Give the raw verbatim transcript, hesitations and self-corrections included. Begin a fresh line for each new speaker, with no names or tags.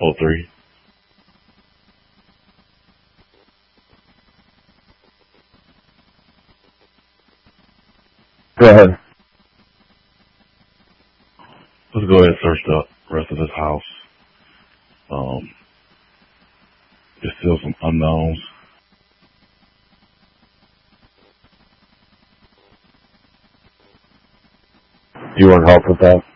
oh three.
Go ahead.
Let's go ahead and search the rest of this house. Um, there's still some unknowns.
Do you want help with that?